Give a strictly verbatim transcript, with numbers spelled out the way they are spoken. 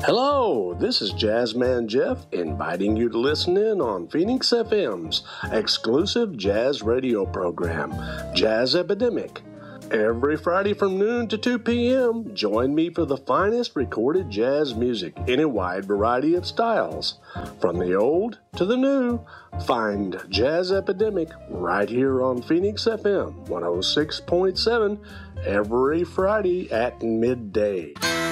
Hello, this is Jazzman Jeff inviting you to listen in on Phoenix F M's exclusive jazz radio program, Jazz Epidemic. Every Friday from noon to two p.m., join me for the finest recorded jazz music in a wide variety of styles. From the old to the new, find Jazz Epidemic right here on Phoenix F M one oh six point seven every Friday at midday.